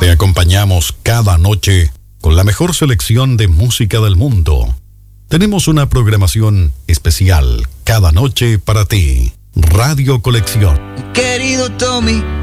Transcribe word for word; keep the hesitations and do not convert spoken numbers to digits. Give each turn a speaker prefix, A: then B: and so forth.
A: Te acompañamos cada noche con la mejor selección de música del mundo. Tenemos una programación especial cada noche para ti. Radio Colección.
B: Querido Tommy,